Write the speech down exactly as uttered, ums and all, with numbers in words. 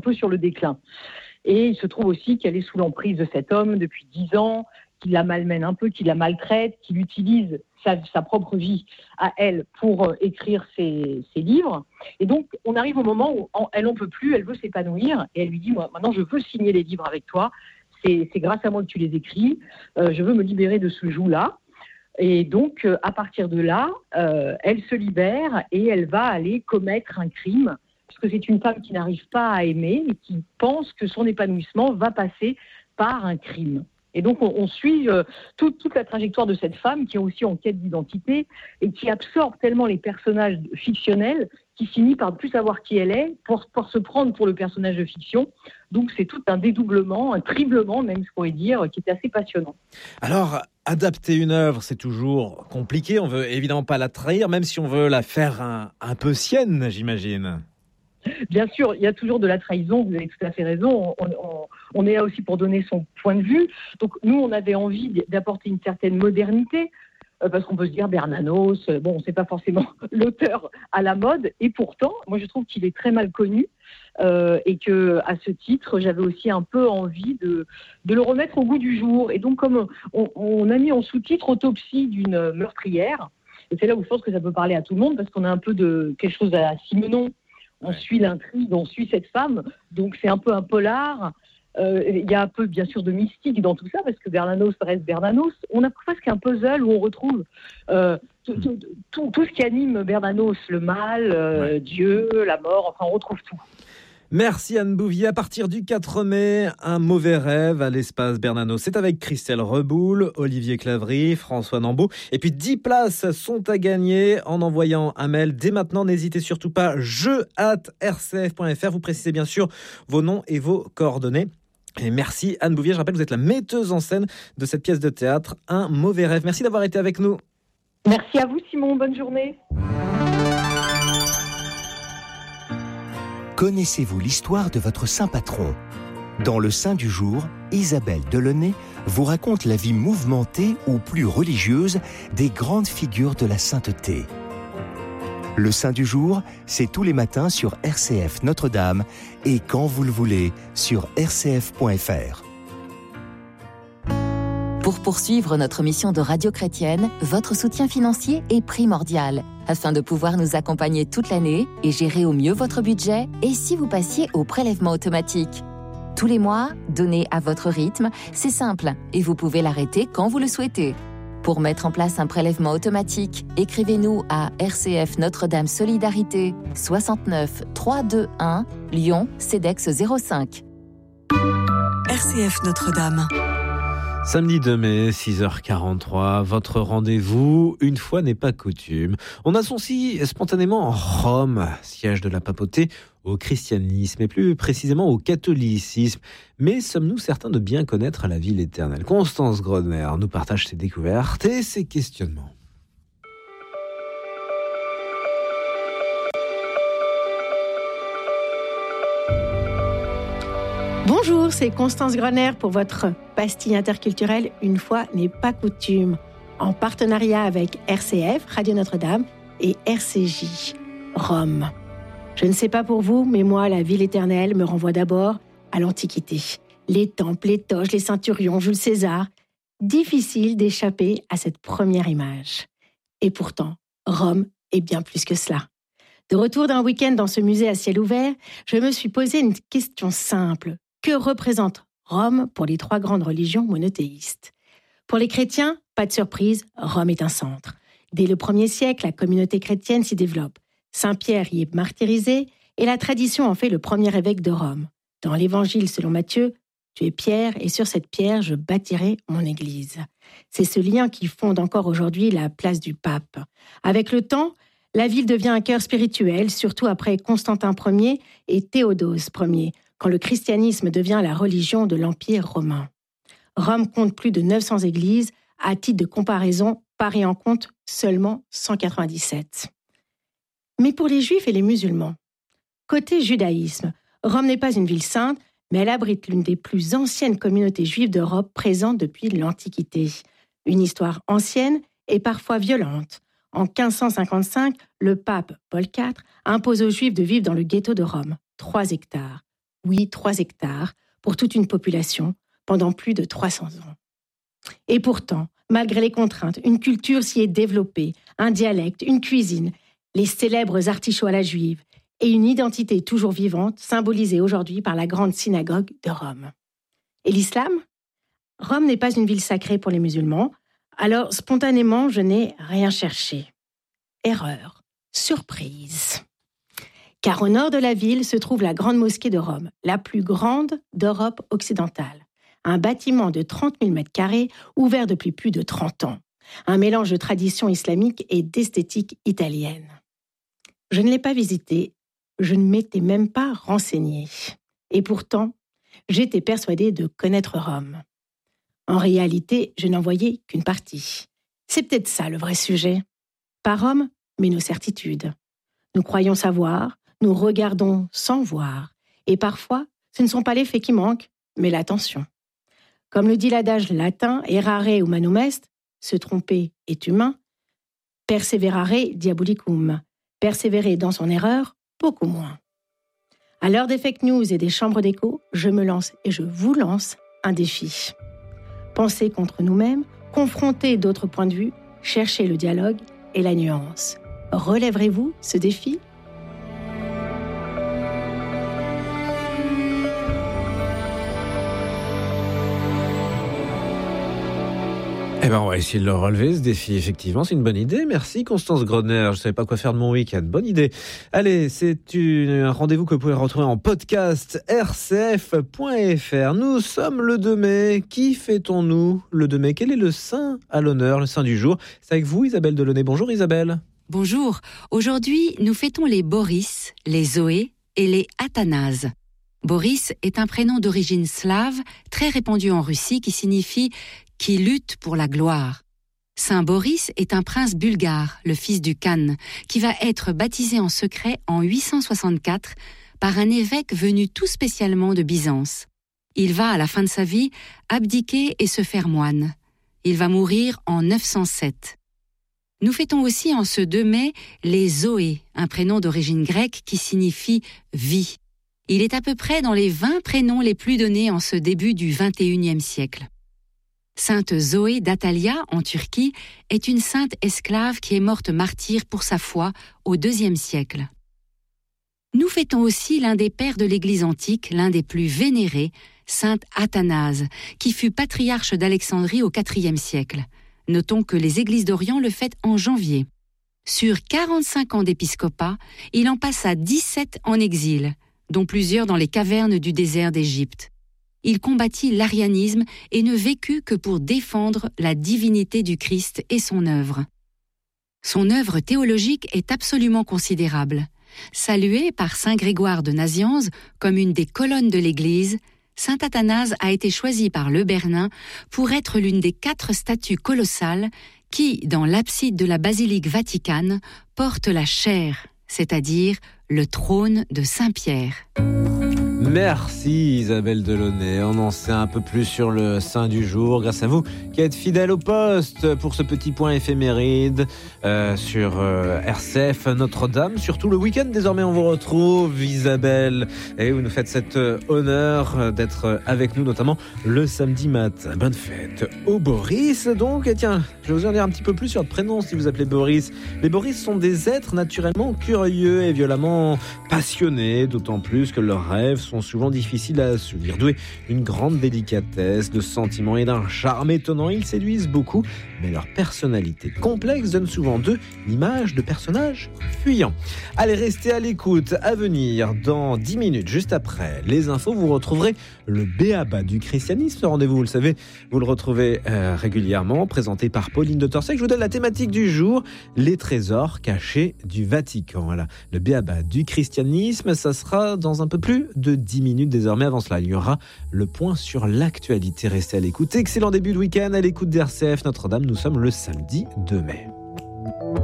peu sur le déclin. Et il se trouve aussi qu'elle est sous l'emprise de cet homme depuis dix ans, qu'il la malmène un peu, qu'il la maltraite, qu'il utilise sa, sa propre vie à elle pour euh, écrire ses, ses livres. Et donc, on arrive au moment où en, elle n'en peut plus, elle veut s'épanouir, et elle lui dit, moi, maintenant, je veux signer les livres avec toi, c'est, c'est grâce à moi que tu les écris, euh, je veux me libérer de ce joug-là. Et donc, euh, à partir de là, euh, elle se libère et elle va aller commettre un crime, parce que c'est une femme qui n'arrive pas à aimer et qui pense que son épanouissement va passer par un crime. Et donc, on, on suit euh, toute, toute la trajectoire de cette femme qui est aussi en quête d'identité et qui absorbe tellement les personnages fictionnels qui finit par ne plus savoir qui elle est pour, pour se prendre pour le personnage de fiction. Donc, c'est tout un dédoublement, un triplement même, je pourrais dire, qui est assez passionnant. Alors, adapter une œuvre, c'est toujours compliqué. On veut évidemment pas la trahir, même si on veut la faire un, un peu sienne, j'imagine. Bien sûr, il y a toujours de la trahison, vous avez tout à fait raison. On, on, on est là aussi pour donner son point de vue. Donc nous, on avait envie d'apporter une certaine modernité, euh, parce qu'on peut se dire Bernanos, euh, bon, c'est pas forcément l'auteur à la mode, et pourtant, moi je trouve qu'il est très mal connu, euh, et que à ce titre, j'avais aussi un peu envie de, de le remettre au goût du jour. Et donc, comme on, on a mis en sous-titre Autopsie d'une meurtrière, et c'est là où je pense que ça peut parler à tout le monde, parce qu'on a un peu de quelque chose à Simenon. On ouais. suit l'intrigue, on suit cette femme, donc c'est un peu un polar. Euh, il y a un peu, bien sûr, de mystique dans tout ça, parce que Bernanos reste Bernanos. On a presque un puzzle où on retrouve euh, tout, tout, tout, tout ce qui anime Bernanos, le mal, euh, ouais. Dieu, la mort, enfin on retrouve tout. Merci Anne Bouvier. À partir du quatre mai, un mauvais rêve à l'espace Bernanos. C'est avec Christelle Reboul, Olivier Clavry, François Nambaud. Et puis dix places sont à gagner en envoyant un mail. Dès maintenant, n'hésitez surtout pas, jeu arobase r c f point f r. Vous précisez bien sûr vos noms et vos coordonnées. Et merci Anne Bouvier. Je rappelle que vous êtes la metteuse en scène de cette pièce de théâtre, Un mauvais rêve. Merci d'avoir été avec nous. Merci à vous Simon, bonne journée. Connaissez-vous l'histoire de votre saint patron ? Dans le Saint du jour, Isabelle Delaunay vous raconte la vie mouvementée ou plus religieuse des grandes figures de la sainteté. Le Saint du jour, c'est tous les matins sur R C F Notre-Dame et quand vous le voulez sur r c f point f r. Pour poursuivre notre mission de radio chrétienne, votre soutien financier est primordial afin de pouvoir nous accompagner toute l'année et gérer au mieux votre budget. Et si vous passiez au prélèvement automatique ? Tous les mois, donnez à votre rythme, c'est simple et vous pouvez l'arrêter quand vous le souhaitez. Pour mettre en place un prélèvement automatique, écrivez-nous à R C F Notre-Dame Solidarité soixante-neuf trois cent vingt-et-un Lyon Cedex zéro cinq. R C F Notre-Dame. Samedi deux mai, six heures quarante-trois, votre rendez-vous, une fois n'est pas coutume. On associe spontanément Rome, siège de la papauté, au christianisme et plus précisément au catholicisme. Mais sommes-nous certains de bien connaître la ville éternelle ? Constance Grodner nous partage ses découvertes et ses questionnements. Bonjour, c'est Constance Grodner pour votre pastille interculturelle Une fois n'est pas coutume, en partenariat avec R C F, Radio Notre-Dame et R C J, Rome. Je ne sais pas pour vous, mais moi, la ville éternelle me renvoie d'abord à l'Antiquité. Les temples, les toges, les centurions, Jules César. Difficile d'échapper à cette première image. Et pourtant, Rome est bien plus que cela. De retour d'un week-end dans ce musée à ciel ouvert, je me suis posé une question simple. Que représente Rome pour les trois grandes religions monothéistes ? Pour les chrétiens, pas de surprise, Rome est un centre. Dès le premier siècle, la communauté chrétienne s'y développe. Saint Pierre y est martyrisé et la tradition en fait le premier évêque de Rome. Dans l'évangile selon Matthieu, tu es Pierre et sur cette pierre je bâtirai mon église. C'est ce lien qui fonde encore aujourd'hui la place du pape. Avec le temps, la ville devient un cœur spirituel, surtout après Constantin Ier et Théodose Ier, quand le christianisme devient la religion de l'Empire romain. Rome compte plus de neuf cents églises. À titre de comparaison, Paris en compte seulement cent quatre-vingt-dix-sept. Mais pour les Juifs et les musulmans, côté judaïsme, Rome n'est pas une ville sainte, mais elle abrite l'une des plus anciennes communautés juives d'Europe présentes depuis l'Antiquité. Une histoire ancienne et parfois violente. En quinze cent cinquante-cinq, le pape Paul quatre impose aux Juifs de vivre dans le ghetto de Rome, trois hectares. Oui, trois hectares pour toute une population pendant plus de trois cents ans. Et pourtant, malgré les contraintes, une culture s'y est développée, un dialecte, une cuisine, les célèbres artichauts à la juive et une identité toujours vivante symbolisée aujourd'hui par la grande synagogue de Rome. Et l'islam ? Rome n'est pas une ville sacrée pour les musulmans, alors spontanément, je n'ai rien cherché. Erreur, surprise. Car au nord de la ville se trouve la grande mosquée de Rome, la plus grande d'Europe occidentale. Un bâtiment de trente mille mètres carrés, ouvert depuis plus de trente ans. Un mélange de tradition islamique et d'esthétique italienne. Je ne l'ai pas visité, je ne m'étais même pas renseignée. Et pourtant, j'étais persuadée de connaître Rome. En réalité, je n'en voyais qu'une partie. C'est peut-être ça le vrai sujet. Pas Rome, mais nos certitudes. Nous croyons savoir, nous regardons sans voir. Et parfois, ce ne sont pas les faits qui manquent, mais l'attention. Comme le dit l'adage latin, errare humanum est, se tromper est humain, perseverare diabolicum, persévérer dans son erreur, beaucoup moins. À l'heure des fake news et des chambres d'écho, je me lance et je vous lance un défi. Penser contre nous-mêmes, confronter d'autres points de vue, chercher le dialogue et la nuance. Relèverez-vous ce défi ? Eh ben, on va essayer de le relever, ce défi. Effectivement, c'est une bonne idée. Merci, Constance Groner. Je ne savais pas quoi faire de mon week-end. Bonne idée. Allez, c'est une, un rendez-vous que vous pouvez retrouver en podcast r c f point f r. Nous sommes le deux mai. Qui fêtons-nous le deux mai ? Quel est le saint à l'honneur, le saint du jour ? C'est avec vous, Isabelle Delaunay. Bonjour, Isabelle. Bonjour. Aujourd'hui, nous fêtons les Boris, les Zoé et les Athanase. Boris est un prénom d'origine slave, très répandu en Russie, qui signifie « qui lutte pour la gloire ». Saint Boris est un prince bulgare, le fils du Khan, qui va être baptisé en secret en huit cent soixante-quatre par un évêque venu tout spécialement de Byzance. Il va, à la fin de sa vie, abdiquer et se faire moine. Il va mourir en neuf cent sept. Nous fêtons aussi en ce deux mai les Zoé, un prénom d'origine grecque qui signifie « vie ». Il est à peu près dans les vingt prénoms les plus donnés en ce début du vingt et unième siècle. Sainte Zoé d'Atalia, en Turquie, est une sainte esclave qui est morte martyre pour sa foi au deuxième siècle. Nous fêtons aussi l'un des pères de l'Église antique, l'un des plus vénérés, saint Athanase, qui fut patriarche d'Alexandrie au quatrième siècle. Notons que les églises d'Orient le fêtent en janvier. Sur quarante-cinq ans d'épiscopat, il en passa dix-sept en exil, dont plusieurs dans les cavernes du désert d'Égypte. Il combattit l'arianisme et ne vécut que pour défendre la divinité du Christ et son œuvre. Son œuvre théologique est absolument considérable. Salué par saint Grégoire de Nazianze comme une des colonnes de l'Église, saint Athanase a été choisi par le Bernin pour être l'une des quatre statues colossales qui, dans l'abside de la basilique vaticane, portent la chaire, c'est-à-dire le trône de Saint-Pierre. Merci Isabelle Delaunay. On en sait un peu plus sur le saint du jour grâce à vous qui êtes fidèle au poste pour ce petit point éphéméride euh, sur euh, R C F Notre-Dame. Surtout le week-end, désormais on vous retrouve Isabelle et vous nous faites cet euh, honneur d'être avec nous, notamment le samedi matin. Bonne fête au Boris donc. Et tiens, je vais vous en dire un petit peu plus sur votre prénom si vous appelez Boris. Les Boris sont des êtres naturellement curieux et violemment passionnés, d'autant plus que leurs rêves sont souvent difficiles à assouvir. Doués d'une grande délicatesse, de sentiments et d'un charme étonnant, ils séduisent beaucoup, mais leur personnalité complexe donne souvent d'eux l'image de personnages fuyants. Allez, restez à l'écoute. À venir, dans dix minutes, juste après les infos, vous retrouverez le B.A.B.A. du christianisme. Ce rendez-vous, vous le savez, vous le retrouvez euh, régulièrement, présenté par Pauline de Torsec. Je vous donne la thématique du jour, les trésors cachés du Vatican. Voilà, le B.A.B.A. du christianisme, ça sera dans un peu plus de dix minutes désormais. Avant cela, il y aura le point sur l'actualité. Restez à l'écoute. Excellent début de week-end à l'écoute d'R C F Notre-Dame. Nous sommes le samedi deux mai.